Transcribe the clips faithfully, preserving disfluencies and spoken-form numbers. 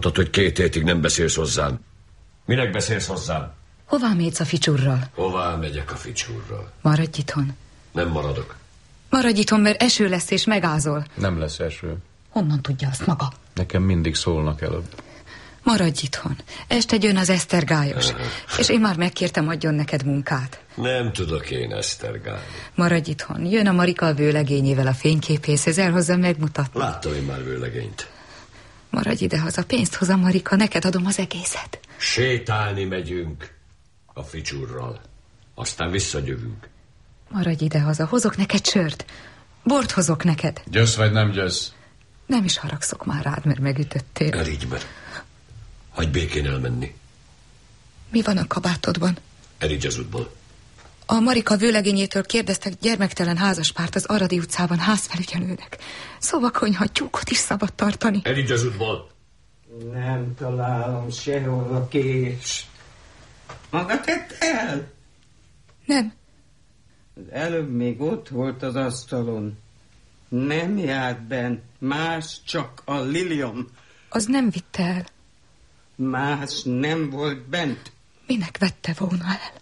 Tudod, hogy két hétig nem beszélsz hozzám. Minek beszélsz hozzám? Hová mész a ficsurral? Hová megyek a ficsurral? Maradj itthon. Nem maradok. Maradj itthon, mert eső lesz és megázol. Nem lesz eső. Honnan tudja azt maga? Nekem mindig szólnak előbb. Maradj itthon. Este jön az esztergályos. És én már megkértem, adjon neked munkát. Nem tudok én esztergálni. Maradj itthon. Jön a Marika a vőlegényével a fényképészhez, elhozza megmutatni. Láttam én már vőlegényt. Maradj idehaza, pénzt hoz a Marika, neked adom az egészet. Sétálni megyünk a ficsurral. Aztán visszajövünk. Maradj idehaza, hozok neked sört. Bort hozok neked. Győzz vagy nem győzz? Nem is haragszok már rád, mert megütöttél. Elígy meg. Hagyj békén elmenni. Mi van a kabátodban? Elígy az útból. A Marika vőlegényétől kérdeztek gyermektelen házaspárt az Aradi utcában házfelügyelőnek. Szóval konyha tyúkot is szabad tartani. Elígy az útból. Nem találom sehol a kést. Maga tett el? Nem. Az előbb még ott volt az asztalon. Nem járt benn. Más csak a lilium. Az nem vitte el. Más nem volt bent. Minek vette volna el?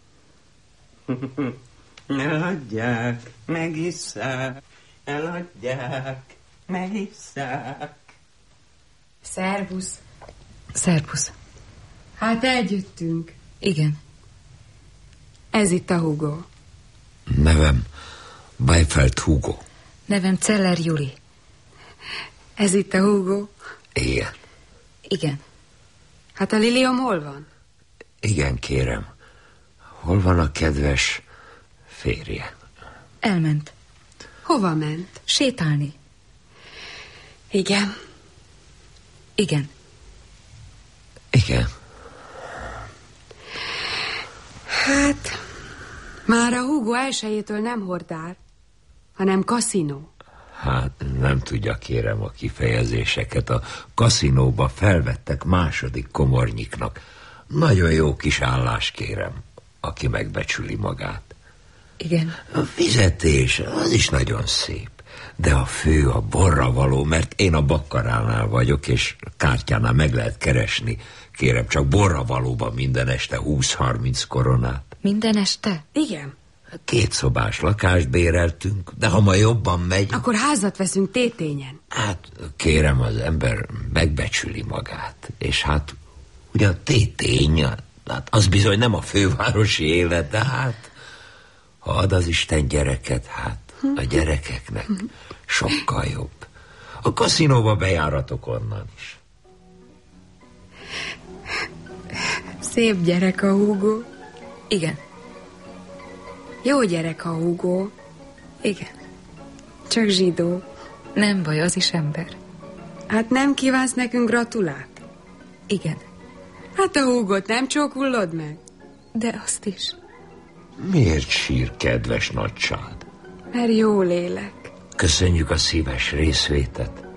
Eladják, megisszák. Eladják, megisszák. Szervusz. Szervusz. Hát eljöttünk. Igen. Ez itt a Hugo. Nevem Beifeld Hugo. Nevem Celler Juli. Ez itt a Hugo. Igen. Igen. Hát a Lilium hol van? Igen, kérem. Hol van a kedves férje? Elment. Hova ment? Sétálni. Igen. Igen. Igen. Hát, már a Hugo elsőjétől nem hordár, hanem kaszinó. Hát nem tudja, kérem, a kifejezéseket. A kaszinóba felvettek második komornyiknak. Nagyon jó kis állás, kérem, aki megbecsüli magát. Igen. A fizetés, az is nagyon szép. De a fő a borra való, mert én a bakkaránál vagyok, és kártyánál meg lehet keresni. Kérem, csak borra valóban minden este húsz-harminc koronát. Minden este? Igen. Két szobás lakást béreltünk, de ha ma jobban megy... Akkor házat veszünk Tétényen. Hát, kérem, az ember megbecsüli magát. És hát, ugye a Tétény, hát az bizony nem a fővárosi élet, de hát, ha ad az Isten gyereket, hát a gyerekeknek sokkal jobb. A kaszinóba bejáratok onnan is. Szép gyerek a Hugo. Igen. Jó gyerek a Hugo. Igen. Csak zsidó. Nem baj, az is ember. Hát nem kívánsz nekünk gratulát? Igen. Hát a Hugot nem csókullod meg? De azt is. Miért sír, kedves nagysád? Mert jó lélek. Köszönjük a szíves részvétet.